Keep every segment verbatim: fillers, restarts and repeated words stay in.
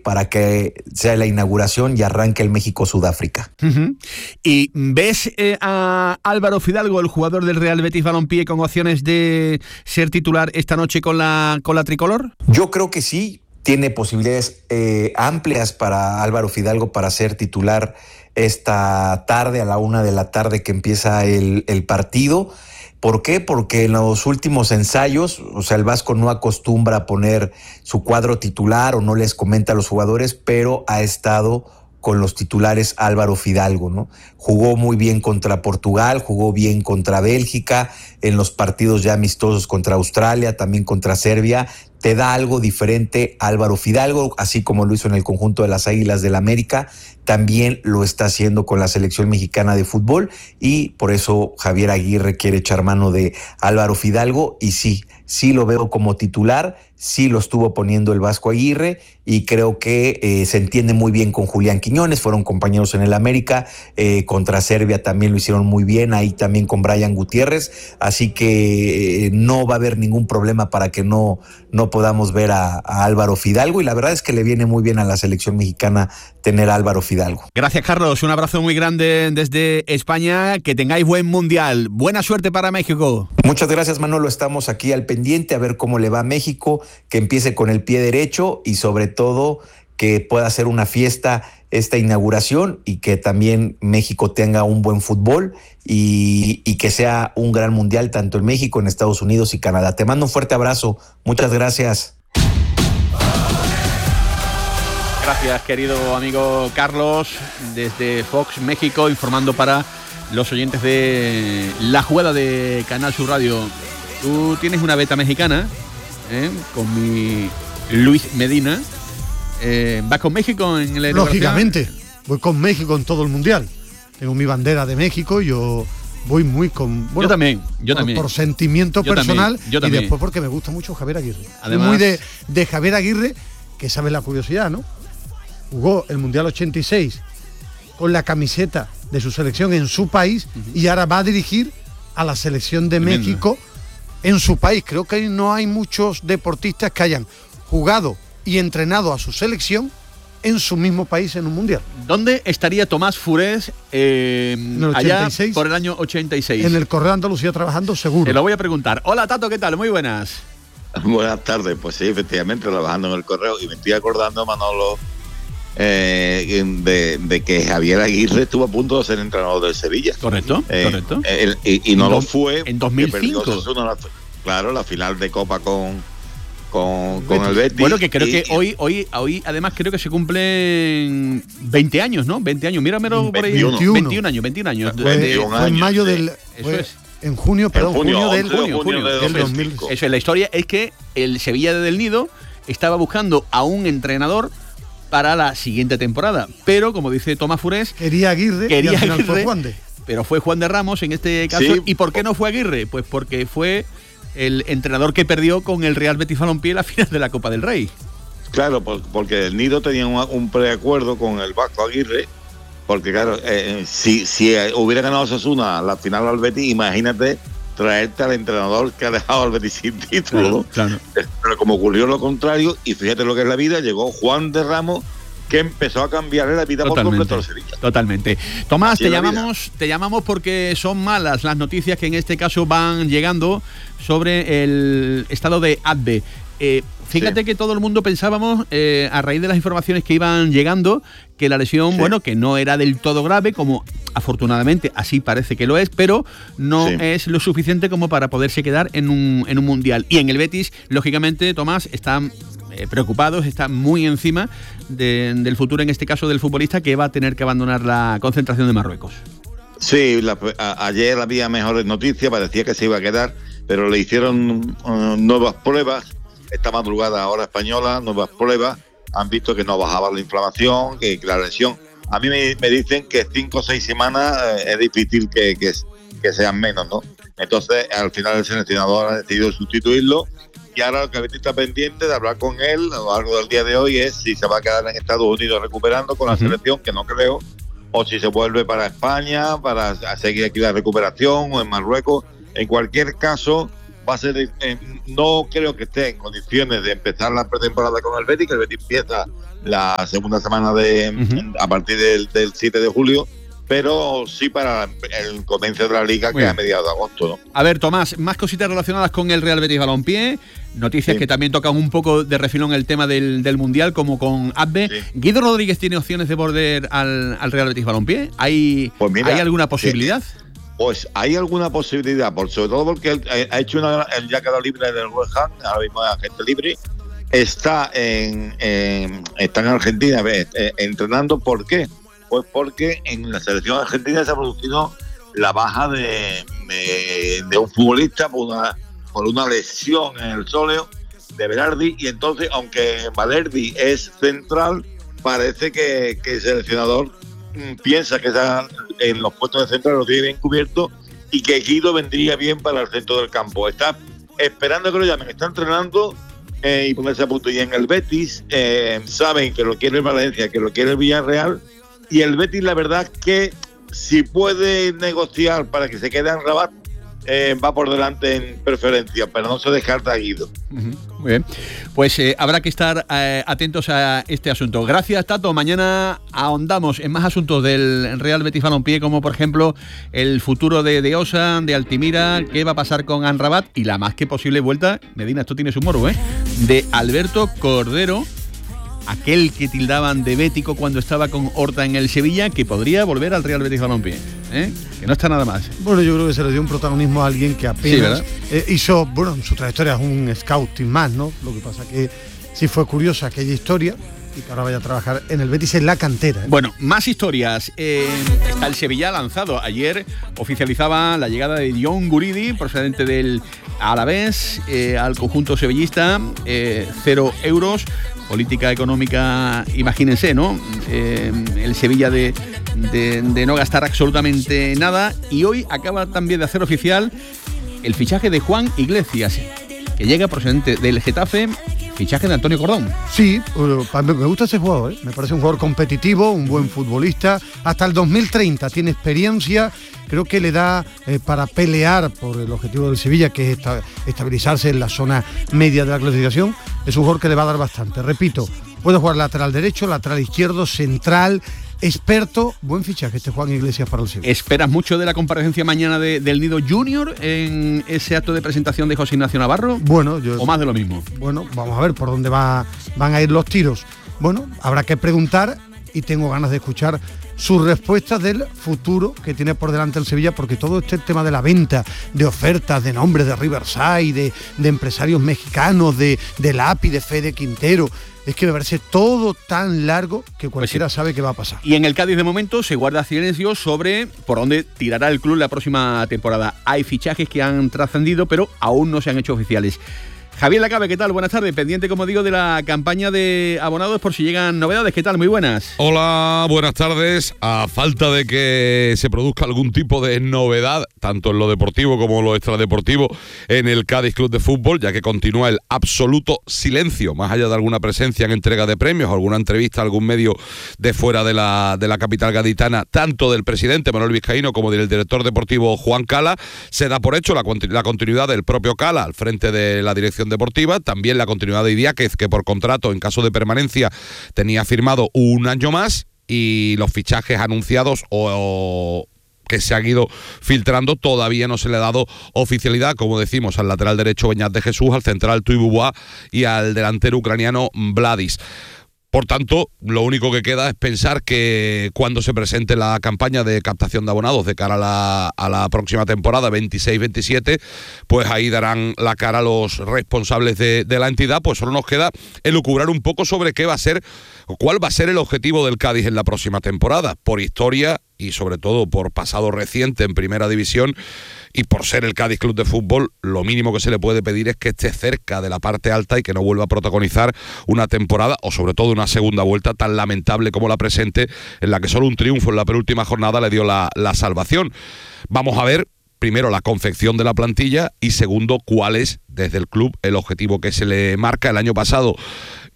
para que sea la inauguración y arranque el México-Sudáfrica. Uh-huh. ¿Y ves eh, a Álvaro Fidalgo, el jugador del Real Betis Balompié, con opciones de ser titular esta noche con la, con la tricolor? Yo creo que sí, tiene posibilidades eh, amplias para Álvaro Fidalgo para ser titular esta tarde, a la una de la tarde que empieza el, el partido. ¿Por qué? Porque en los últimos ensayos, o sea, el Vasco no acostumbra a poner su cuadro titular o no les comenta a los jugadores, pero ha estado con los titulares Álvaro Fidalgo, ¿no? Jugó muy bien contra Portugal, jugó bien contra Bélgica, en los partidos ya amistosos contra Australia, también contra Serbia. Te da algo diferente Álvaro Fidalgo, así como lo hizo en el conjunto de las Águilas del América, también lo está haciendo con la selección mexicana de fútbol, y por eso Javier Aguirre quiere echar mano de Álvaro Fidalgo, y sí, sí lo veo como titular, sí lo estuvo poniendo el Vasco Aguirre, y creo que eh, se entiende muy bien con Julián Quiñones, fueron compañeros en el América, eh, contra Serbia también lo hicieron muy bien, ahí también con Brian Gutiérrez, así que eh, no va a haber ningún problema para que no, no podamos ver a, a Álvaro Fidalgo, y la verdad es que le viene muy bien a la selección mexicana tener a Álvaro Fidalgo. Gracias, Carlos, un abrazo muy grande desde España, que tengáis buen mundial, buena suerte para México. Muchas gracias, Manolo, estamos aquí al pendiente a ver cómo le va a México, que empiece con el pie derecho y sobre todo que pueda hacer una fiesta esta inauguración, y que también México tenga un buen fútbol y, y que sea un gran mundial tanto en México, en Estados Unidos y Canadá. Te mando un fuerte abrazo, muchas gracias. Gracias, querido amigo Carlos, desde Fox México, informando para los oyentes de La Jugada de Canal Sur Radio. Tú tienes una beta mexicana, ¿eh? Con mi Luis Medina. Eh, ¿Vas con México en el Lógicamente, voy con México en todo el mundial. Tengo mi bandera de México, yo voy muy con... Bueno, yo también, yo por, también. Por sentimiento yo personal también, yo también. Y después porque me gusta mucho Javier Aguirre. Además, muy de, de Javier Aguirre, que sabe la curiosidad, ¿no? Jugó el Mundial ochenta y seis con la camiseta de su selección en su país, uh-huh. y ahora va a dirigir a la selección de Tremendo. México en su país. Creo que no hay muchos deportistas que hayan jugado y entrenado a su selección en su mismo país en un mundial. ¿Dónde estaría Tomás Furés eh, el allá por el año ochenta y seis? En el Correo de Andalucía trabajando, seguro. Te lo voy a preguntar. Hola, Tato, ¿qué tal? Muy buenas. Buenas tardes. Pues sí, efectivamente, trabajando en el Correo, y me estoy acordando, Manolo, eh, de, de que Javier Aguirre estuvo a punto de ser entrenador del Sevilla. Correcto, eh, correcto. Eh, y, y no en lo do, fue. En dos mil cinco. La, claro, la final de Copa con... Con, con el Betis. Bueno, que creo y, que hoy, hoy, hoy además creo que se cumplen veinte años, ¿no? veinte años, míramelo por ahí. veintiuno. veintiún años, veintiún años. Fue, veintiún fue en años, mayo sí. del... Eso es. En junio, perdón, en junio, junio, del, junio, junio, junio del del dos dos mil mil cinco. Eso es, la historia es que el Sevilla del Nido estaba buscando a un entrenador para la siguiente temporada, pero como dice Tomás Furés, quería Aguirre, quería y al final Aguirre, fue Juan de. Pero fue Juan de Ramos en este caso. Sí. ¿Y por qué no fue Aguirre? Pues porque fue el entrenador que perdió con el Real Betis Balompié la final de la Copa del Rey. Claro, porque el Nido tenía un, un preacuerdo con el Vasco Aguirre, porque claro, eh, si, si hubiera ganado Osasuna la final al Betis, imagínate traerte al entrenador que ha dejado al Betis sin título. Claro, claro. Pero como ocurrió lo contrario, y fíjate lo que es la vida, llegó Juan de Ramos, que empezó a cambiarle la vida totalmente, por completo al Sevilla. Totalmente. Tomás, Así te la llamamos, vida. te llamamos porque son malas las noticias que en este caso van llegando sobre el estado de Adve. Eh, fíjate sí. que todo el mundo pensábamos, eh, a raíz de las informaciones que iban llegando, que la lesión, sí. bueno, que no era del todo grave, como afortunadamente así parece que lo es, pero no sí. es lo suficiente como para poderse quedar en un, en un mundial. Y en el Betis, lógicamente, Tomás, están eh, preocupados, están muy encima de, del futuro, en este caso del futbolista, que va a tener que abandonar la concentración de Marruecos. Sí, la, a, ayer había mejores noticias, parecía que se iba a quedar, pero le hicieron uh, nuevas pruebas. Esta madrugada, hora española, nuevas pruebas, han visto que no bajaba la inflamación, que, que la lesión. A mí me, me dicen que cinco o seis semanas eh, es difícil que, que, que sean menos, ¿no? Entonces, al final el seleccionador ha decidido sustituirlo, y ahora lo que está pendiente de hablar con él a lo largo del día de hoy es si se va a quedar en Estados Unidos recuperando con la uh-huh. selección, que no creo, o si se vuelve para España para seguir aquí la recuperación, o en Marruecos. En cualquier caso, va a ser, eh, no creo que esté en condiciones de empezar la pretemporada con el Betis, que el Betis empieza la segunda semana de uh-huh. a partir del, del siete de julio, pero sí para el comienzo de la liga, que es a mediados de agosto, ¿no? A ver, Tomás, más cositas relacionadas con el Real Betis Balompié, noticias sí. que también tocan un poco de refilón el tema del, del Mundial, como con Adbe. Sí. ¿Guido Rodríguez tiene opciones de volver al, al Real Betis Balompié? ¿Hay, pues mira, ¿hay alguna posibilidad? Sí. Pues hay alguna posibilidad, por, sobre todo porque él ha hecho una, él ya quedó libre del West Ham, ahora mismo es agente libre, está en, en, está en Argentina eh, entrenando. ¿Por qué? Pues porque en la selección argentina se ha producido la baja de, de, de un futbolista por una, por una lesión en el sóleo de Berardi, y entonces, aunque Valerdi es central, parece que, que el seleccionador piensa que está en los puestos de central, lo tiene bien cubierto, y que Guido vendría bien para el centro del campo. Está esperando que lo llamen, está entrenando eh, y ponerse a punto. Y en el Betis eh, saben que lo quiere el Valencia, que lo quiere el Villarreal, y el Betis, la verdad, que si puede negociar para que se quede en Rabat, eh, va por delante en preferencia, pero no se descarta a Guido. Uh-huh. Muy bien, pues eh, habrá que estar eh, atentos a este asunto. Gracias, Tato. Mañana ahondamos en más asuntos del Real Betis Balompié, como por ejemplo el futuro de, de Osa, de Altimira, qué va a pasar con Amrabat y la más que posible vuelta, Medina, esto tiene su morbo, ¿eh?, de Alberto Cordero, aquel que tildaban de bético cuando estaba con Horta en el Sevilla, que podría volver al Real Betis Balompié, ¿eh? Que no está nada más. Bueno, yo creo que se le dio un protagonismo a alguien que apenas sí, eh, hizo, bueno, en su trayectoria es un scouting más, ¿no? Lo que pasa que sí fue curiosa aquella historia, y que ahora vaya a trabajar en el Betis en la cantera, ¿eh? Bueno, más historias. Eh, está el Sevilla lanzado. Ayer oficializaba la llegada de John Guridi, procedente del Alavés, eh, al conjunto sevillista, eh, cero euros. Política económica, imagínense, ¿no? Eh, el Sevilla de, de, de no gastar absolutamente nada. Y hoy acaba también de hacer oficial el fichaje de Juan Iglesias, que llega procedente del Getafe, fichaje de Antonio Cordón. Sí, me gusta ese jugador, ¿eh? Me parece un jugador competitivo, un buen futbolista. Hasta el dos mil treinta tiene experiencia. Creo que le da eh, para pelear por el objetivo del Sevilla, que es esta, estabilizarse en la zona media de la clasificación. Es un jugador que le va a dar bastante. Repito, puede jugar lateral derecho, lateral izquierdo, central, experto. Buen fichaje este Juan Iglesias para el Sevilla. ¿Esperas mucho de la comparecencia mañana de, del Nido Junior en ese acto de presentación de José Ignacio Navarro? Bueno, yo, ¿o más de lo mismo? Bueno, vamos a ver por dónde va, van a ir los tiros. Bueno, habrá que preguntar, y tengo ganas de escuchar sus respuestas del futuro que tiene por delante el Sevilla, porque todo este tema de la venta, de ofertas, de nombres de Riverside, de, de empresarios mexicanos, de, de Lapi, de Fede Quintero, es que me parece todo tan largo que cualquiera pues sí. sabe qué va a pasar. Y en el Cádiz de momento se guarda silencio sobre por dónde tirará el club la próxima temporada. Hay fichajes que han trascendido, pero aún no se han hecho oficiales. Javier Lacabe, ¿qué tal? Buenas tardes. Pendiente, como digo, de la campaña de abonados por si llegan novedades. ¿Qué tal? Muy buenas. Hola, buenas tardes. A falta de que se produzca algún tipo de novedad, tanto en lo deportivo como en lo extradeportivo, en el Cádiz Club de Fútbol, ya que continúa el absoluto silencio, más allá de alguna presencia en entrega de premios, alguna entrevista a algún medio de fuera de la, de la capital gaditana, tanto del presidente Manuel Vizcaíno como del director deportivo Juan Cala, se da por hecho la, la continuidad del propio Cala al frente de la dirección deportiva, también la continuidad de Idiáquez, que por contrato en caso de permanencia tenía firmado un año más, y los fichajes anunciados o, o que se han ido filtrando todavía no se le ha dado oficialidad, como decimos, al lateral derecho Beñat de Jesús, al central Tuibubuá y al delantero ucraniano Vladis. Por tanto, lo único que queda es pensar que cuando se presente la campaña de captación de abonados de cara a la, a la próxima temporada veintiséis veintisiete, pues ahí darán la cara a los responsables de, de la entidad. Pues solo nos queda elucubrar un poco sobre qué va a ser, o cuál va a ser el objetivo del Cádiz en la próxima temporada. Por historia y sobre todo por pasado reciente en Primera División, y por ser el Cádiz Club de Fútbol, lo mínimo que se le puede pedir es que esté cerca de la parte alta y que no vuelva a protagonizar una temporada, o sobre todo una segunda vuelta tan lamentable como la presente, en la que solo un triunfo en la penúltima jornada le dio la, la salvación. Vamos a ver, primero, la confección de la plantilla, y segundo, cuál es, desde el club, el objetivo que se le marca. El año pasado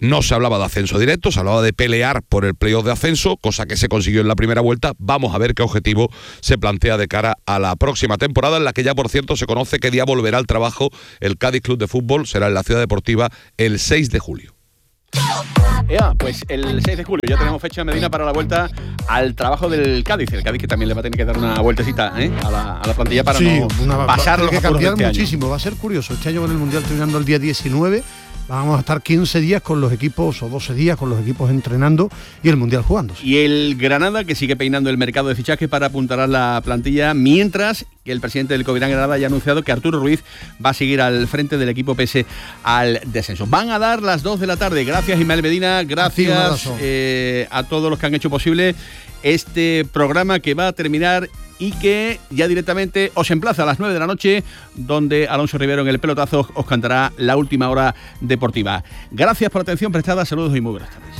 No se hablaba de ascenso directo, se hablaba de pelear por el playoff de ascenso, cosa que se consiguió en la primera vuelta. Vamos a ver qué objetivo se plantea de cara a la próxima temporada, en la que ya, por cierto, se conoce qué día volverá al trabajo el Cádiz Club de Fútbol. Será en la Ciudad Deportiva el seis de julio. Ya, pues el seis de julio ya tenemos fecha en Medina para la vuelta al trabajo del Cádiz. El Cádiz que también le va a tener que dar una vueltecita, ¿eh? a, la, a la plantilla para sí, no una, pasar va, los que cambiar este muchísimo. año. Va a ser curioso. Este año con el Mundial terminando el día diecinueve. Vamos a estar quince días con los equipos, o doce días con los equipos entrenando y el Mundial jugándose. Y el Granada, que sigue peinando el mercado de fichajes para apuntalar la plantilla, mientras que el presidente del Covirán Granada ya ha anunciado que Arturo Ruiz va a seguir al frente del equipo pese al descenso. Van a dar las dos de la tarde. Gracias, Ismael Medina. Gracias eh, a todos los que han hecho posible este programa, que va a terminar y que ya directamente os emplaza a las nueve de la noche, donde Alonso Rivero en el pelotazo os cantará la última hora deportiva. Gracias por la atención prestada, saludos y muy buenas tardes.